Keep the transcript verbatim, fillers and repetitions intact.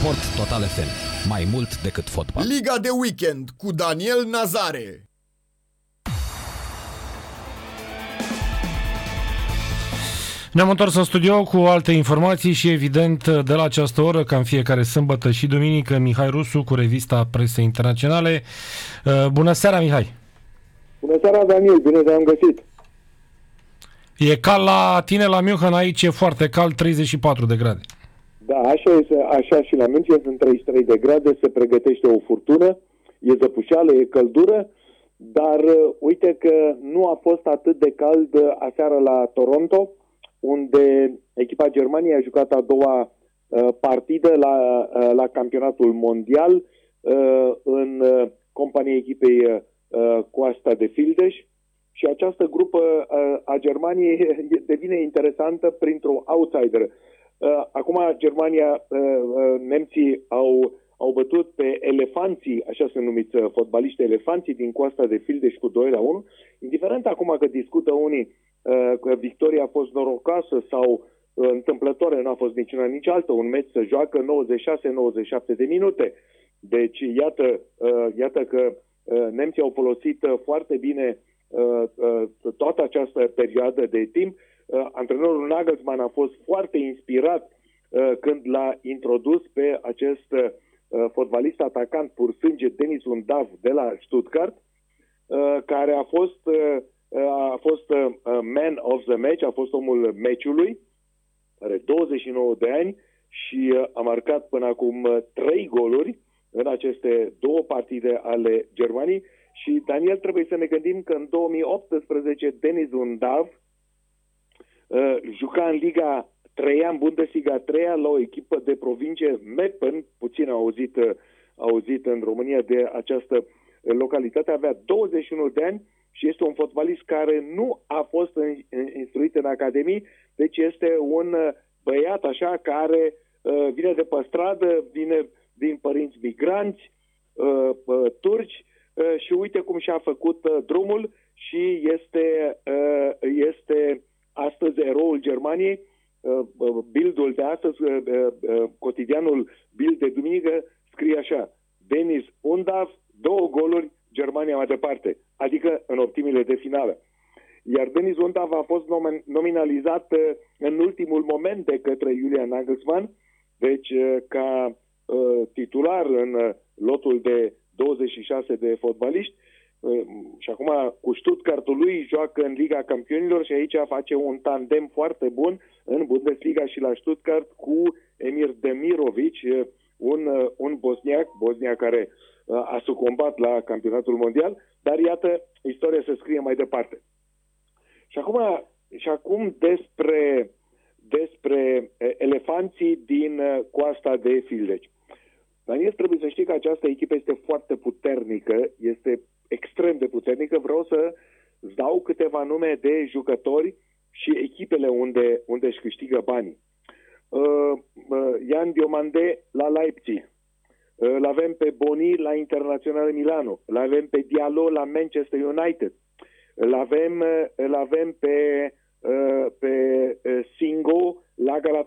Sport Total F M. Mai mult decât fotbal. Liga de weekend cu Daniel Nazare. Ne-am întors în studio cu alte informații și, evident, de la această oră, ca în fiecare sâmbătă și duminică, Mihai Rusu cu revista Presei Internaționale. Bună seara, Mihai! Bună seara, Daniel! Bine te-am găsit! E cald la tine la München, aici e foarte cald, treizeci și patru de grade. Da, așa, este, așa și la München sunt treizeci și trei de grade, se pregătește o furtună, e zăpușeală, e căldură, dar uite că nu a fost atât de cald aseară la Toronto, unde echipa Germaniei a jucat a doua uh, partidă la, uh, la campionatul mondial uh, în uh, compania echipei uh, Coasta de Fildeș și această grupă uh, a Germaniei devine interesantă printr-o outsider. Uh, acum Germania, uh, uh, nemții au, au bătut pe elefanții, așa sunt numiți uh, fotbaliști, elefanții din Coasta de Fildeș cu doi la unu, indiferent acum că discută unii că victoria a fost norocoasă sau întâmplătoare, nu a fost niciuna nici altă. Un meci se joacă nouăzeci și șase nouăzeci și șapte de minute. Deci iată, iată că nemții au folosit foarte bine toată această perioadă de timp. Antrenorul Nagelsmann a fost foarte inspirat când l-a introdus pe acest fotbalist atacant pur sânge, Denis Undav de la Stuttgart, care a fost a fost uh, man of the match, a fost omul meciului, are douăzeci și nouă de ani și uh, a marcat până acum uh, trei goluri în aceste două partide ale Germaniei și, Daniel, trebuie să ne gândim că în două mii optsprezece Denis Undav uh, juca în Liga trei, în Bundesliga trei, la o echipă de provincie, Meppen, puțin au auzit, uh, auzit în România de această localitate, avea douăzeci și unu de ani și este un fotbalist care nu a fost instruit în academii, deci este un băiat așa care uh, vine de pe stradă, vine din părinți migranți, uh, uh, turci uh, și uite cum și-a făcut uh, drumul și este, uh, este astăzi eroul Germaniei. Uh, uh, Bildul de astăzi, uh, uh, cotidianul Bild de duminică, scrie așa: Denis Undav, două goluri, Germania mai departe, adică în optimile de finală. Iar Denis Undav a fost nominalizat în ultimul moment de către Julian Nagelsmann, deci ca uh, titular în lotul de douăzeci și șase de fotbaliști uh, și acum cu Stuttgartul lui joacă în Liga Campionilor și aici face un tandem foarte bun în Bundesliga și la Stuttgart cu Emir Demirovic, un, un bosniac, bosniac care a sucombat la campionatul mondial, dar iată, istoria se scrie mai departe. Și acum, și acum despre, despre elefanții din Coasta de Fildeș. Daniel, trebuie să știi că această echipă este foarte puternică, este extrem de puternică. Vreau să îți dau câteva nume de jucători și echipele unde, unde își câștigă banii. Uh, uh, Ian Diomande la Leipzig. Îl avem pe Boni la Internațional Milano, îl avem pe Diallo la Manchester United, îl avem, îl avem pe, pe Singo la Galatasaray.